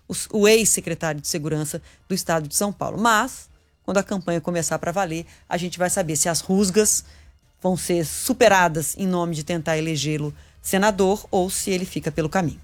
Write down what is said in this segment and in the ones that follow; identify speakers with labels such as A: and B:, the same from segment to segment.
A: o ex-secretário de Segurança do Estado de São Paulo. Mas, quando a campanha começar para valer, a gente vai saber se as rusgas vão ser superadas em nome de tentar elegê-lo senador ou se ele fica pelo caminho.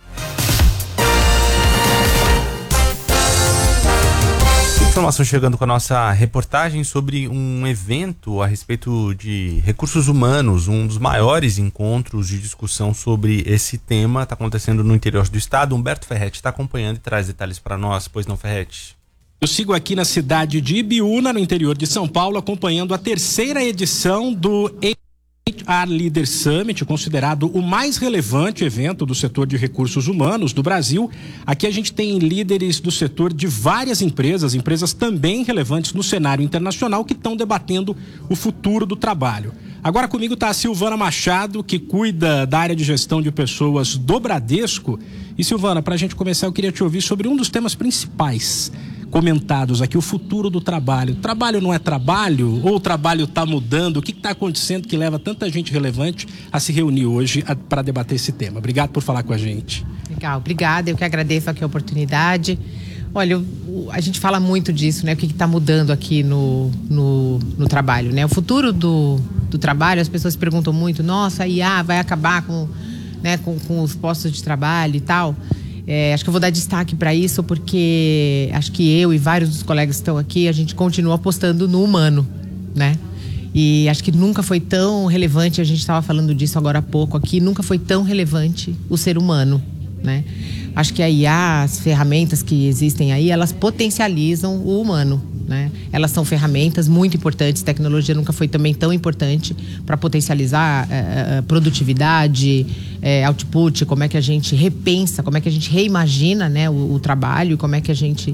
B: Informação chegando com a nossa reportagem sobre um evento a respeito de recursos humanos, um dos maiores encontros de discussão sobre esse tema. Está acontecendo no interior do estado. Humberto Ferretti está acompanhando e traz detalhes para nós. Pois não, Ferretti?
C: Eu sigo aqui na cidade de Ibiúna, no interior de São Paulo, acompanhando a terceira edição do HR Leader Summit, considerado o mais relevante evento do setor de recursos humanos do Brasil. Aqui a gente tem líderes do setor de várias empresas também relevantes no cenário internacional, que estão debatendo o futuro do trabalho. Agora comigo está a Silvana Machado, que cuida da área de gestão de pessoas do Bradesco. E Silvana, para a gente começar, eu queria te ouvir sobre um dos temas principais comentados aqui, o futuro do trabalho. Trabalho não é trabalho? Ou o trabalho está mudando? O que está acontecendo que leva tanta gente relevante a se reunir hoje para debater esse tema? Obrigado por falar com a gente.
D: Legal, obrigada. Eu que agradeço aqui a oportunidade. Olha, a gente fala muito disso, né? O que está mudando aqui no trabalho, né? O futuro do trabalho, as pessoas perguntam muito, nossa, a IA vai acabar com os postos de trabalho e tal. Acho que eu vou dar destaque para isso porque acho que eu e vários dos colegas que estão aqui, a gente continua apostando no humano, né? E acho que nunca foi tão relevante, a gente estava falando disso agora há pouco aqui, nunca foi tão relevante o ser humano, né? Acho que a IA, as ferramentas que existem aí, elas potencializam o humano, né? Elas são ferramentas muito importantes, tecnologia nunca foi também tão importante para potencializar produtividade, output, como é que a gente repensa, como é que a gente reimagina, né, o trabalho, como é que a gente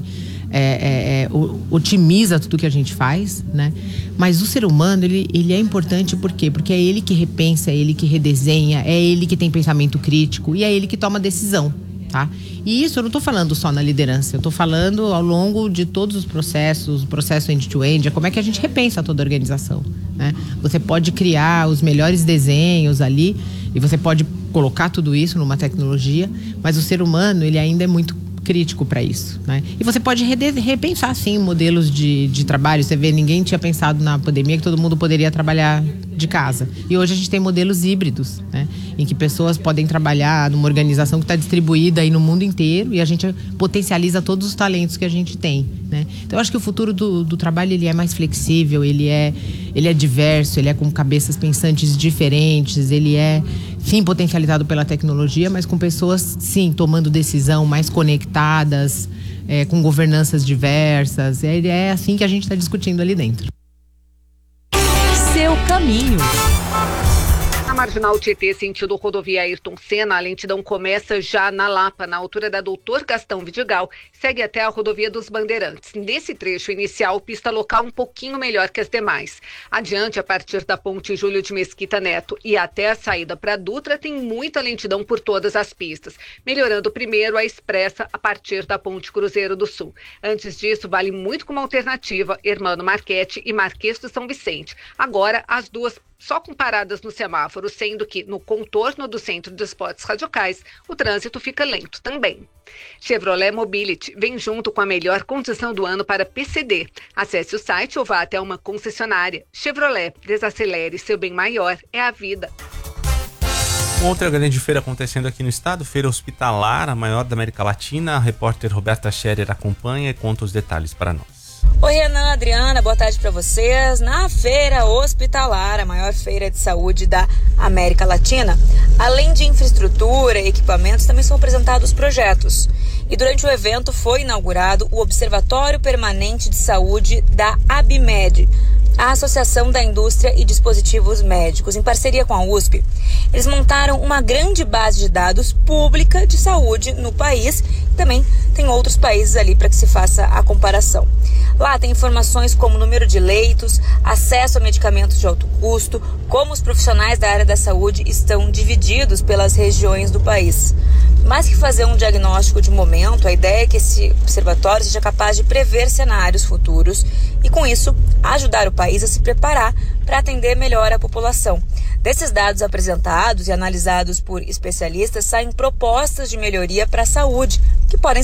D: otimiza tudo que a gente faz, né? Mas o ser humano, ele é importante por quê? Porque é ele que repensa, é ele que redesenha, é ele que tem pensamento crítico e é ele que toma decisão. Tá? E isso eu não estou falando só na liderança, eu estou falando ao longo de todos os processos, o processo end-to-end, é como é que a gente repensa toda a organização, né? Você pode criar os melhores desenhos ali e você pode colocar tudo isso numa tecnologia, mas o ser humano, ele ainda é muito crítico para isso, né? E você pode repensar, sim, modelos de trabalho. Você vê, ninguém tinha pensado na pandemia que todo mundo poderia trabalhar de casa. E hoje a gente tem modelos híbridos, né? Em que pessoas podem trabalhar numa organização que está distribuída aí no mundo inteiro e a gente potencializa todos os talentos que a gente tem, né? Então eu acho que o futuro do trabalho, ele é mais flexível, ele é diverso, ele é com cabeças pensantes diferentes, ele é, sim, potencializado pela tecnologia, mas com pessoas, sim, tomando decisão, mais conectadas, com governanças diversas. É assim que a gente está discutindo ali dentro.
E: Seu caminho.
F: Na Marginal Tietê, sentido rodovia Ayrton Senna, a lentidão começa já na Lapa, na altura da Doutor Gastão Vidigal, segue até a rodovia dos Bandeirantes. Nesse trecho inicial, pista local um pouquinho melhor que as demais. Adiante, a partir da ponte Júlio de Mesquita Neto e até a saída para Dutra, tem muita lentidão por todas as pistas, melhorando primeiro a expressa a partir da ponte Cruzeiro do Sul. Antes disso, vale muito como alternativa Hermano Marchetti e Marquês do São Vicente. Agora, as duas só com paradas no semáforo, sendo que no contorno do Centro de Esportes Radicais, o trânsito fica lento também. Chevrolet Mobility vem junto com a melhor condição do ano para PCD. Acesse o site ou vá até uma concessionária. Chevrolet, desacelere, seu bem maior é a vida.
B: Outra grande feira acontecendo aqui no estado, Feira Hospitalar, a maior da América Latina. A repórter Roberta Scherer acompanha e conta os detalhes para nós.
E: Oi, Renan, Adriana, boa tarde para vocês. Na Feira Hospitalar, a maior feira de saúde da América Latina, além de infraestrutura e equipamentos, também são apresentados projetos. E durante o evento foi inaugurado o Observatório Permanente de Saúde da ABMED, a Associação da Indústria e Dispositivos Médicos. Em parceria com a USP, eles montaram uma grande base de dados pública de saúde no país. Também tem outros países ali para que se faça a comparação. Lá tem informações como número de leitos, acesso a medicamentos de alto custo, como os profissionais da área da saúde estão divididos pelas regiões do país. Mais que fazer um diagnóstico de momento, a ideia é que esse observatório seja capaz de prever cenários futuros e, com isso, ajudar o país a se preparar para atender melhor a população. Desses dados apresentados e analisados por especialistas, saem propostas de melhoria para a saúde, que podem